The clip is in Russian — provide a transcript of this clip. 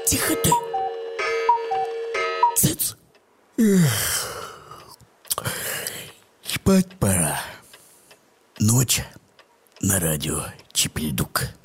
Тихо ты. Цыц. Спать пора. Ночь на радио Чипельдук.